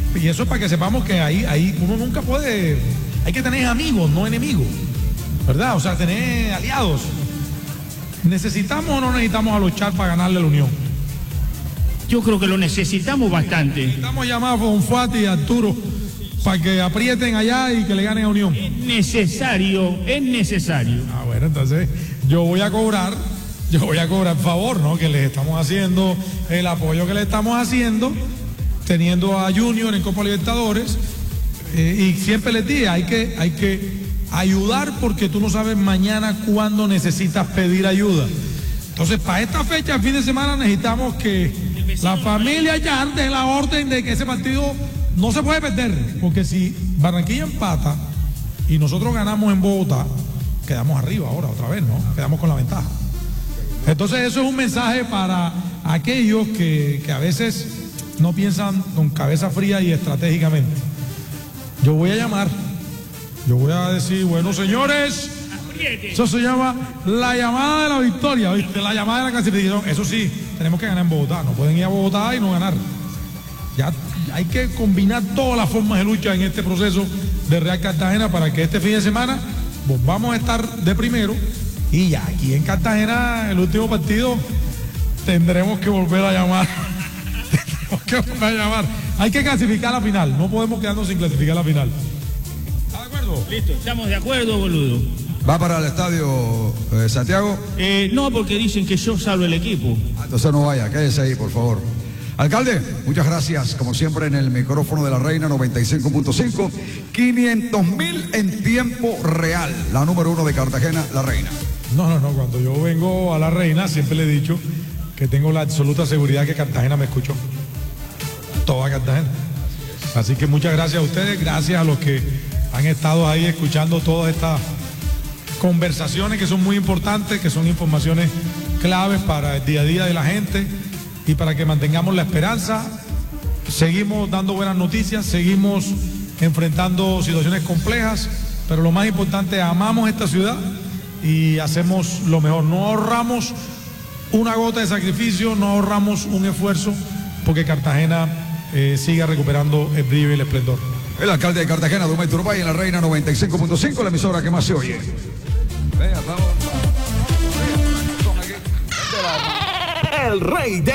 Y eso es para que sepamos que ahí uno nunca puede, hay que tener amigos, no enemigos, ¿verdad? O sea, tener aliados. ¿Necesitamos o no necesitamos a los Char para ganarle a la Unión? Yo creo que lo necesitamos bastante. Necesitamos llamar a Fonfati y a Arturo para que aprieten allá y que le ganen a Unión. Es necesario. Ah, bueno, entonces yo voy a cobrar el favor, ¿no? Que les estamos haciendo, el apoyo que le estamos haciendo, teniendo a Junior en Copa Libertadores, y siempre les digo, hay que ayudar porque tú no sabes mañana cuándo necesitas pedir ayuda. Entonces, para esta fecha, el fin de semana, necesitamos que la familia ya dé la orden de que ese partido no se puede perder, porque si Barranquilla empata y nosotros ganamos en Bogotá, quedamos arriba ahora otra vez, ¿no? Quedamos con la ventaja. Entonces eso es un mensaje para aquellos que a veces no piensan con cabeza fría y estratégicamente. Yo voy a llamar, yo voy a decir, bueno, señores, eso se llama la llamada de la victoria, ¿viste? La llamada de la clasificación. Eso sí, tenemos que ganar en Bogotá, no pueden ir a Bogotá y no ganar. Ya hay que combinar todas las formas de lucha en este proceso de Real Cartagena para que este fin de semana vamos a estar de primero. Y ya aquí en Cartagena, el último partido, tendremos que volver a llamar. Hay que clasificar la final. No podemos quedarnos sin clasificar la final. ¿Está de acuerdo? Listo, estamos de acuerdo, boludo. ¿Va para el estadio Santiago? No, porque dicen que yo salvo el equipo. Entonces no vaya, quédese ahí, por favor. Alcalde, muchas gracias, como siempre, en el micrófono de la Reina 95.5. 500.000 en tiempo real. La número 1 de Cartagena, la Reina. No, cuando yo vengo a la Reina siempre le he dicho que tengo la absoluta seguridad que Cartagena me escuchó. Toda Cartagena. Así que muchas gracias a ustedes, gracias a los que han estado ahí escuchando todas estas conversaciones que son muy importantes, que son informaciones claves para el día a día de la gente y para que mantengamos la esperanza. Seguimos dando buenas noticias, seguimos enfrentando situaciones complejas, pero lo más importante, amamos esta ciudad y hacemos lo mejor. No ahorramos una gota de sacrificio, no ahorramos un esfuerzo porque Cartagena siga recuperando el brillo y el esplendor. El alcalde de Cartagena, Dumay Turbay, en la Reina 95.5, la emisora que más se oye. El rey de